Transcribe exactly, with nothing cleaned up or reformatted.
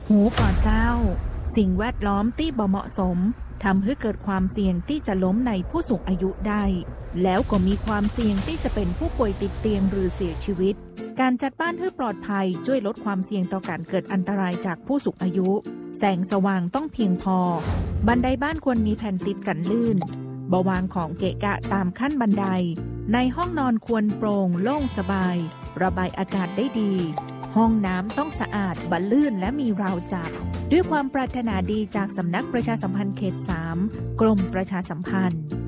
หูก่อเจ้าสิ่งแวดล้อมที่บ่เหมาะสมทำให้เกิดความเสี่ยงที่จะล้มในผู้สูงอายุได้แล้วก็มีความเสี่ยงที่จะเป็นผู้ป่วยติดเตียงหรือเสียชีวิตการจัดบ้านให้ปลอดภัยช่วยลดความเสี่ยงต่อการเกิดอันตรายจากผู้สูงอายุแสงสว่างต้องเพียงพอบันไดบ้านควรมีแผ่นติดกันลื่นบ่วางของเกะกะตามขั้นบันไดในห้องนอนควรโปร่งโล่งสบายระบายอากาศได้ดีห้องน้ำต้องสะอาดบันลื่นและมีราวจับด้วยความปรารถนาดีจากสำนักประชาสัมพันธ์เขตสามกรมประชาสัมพันธ์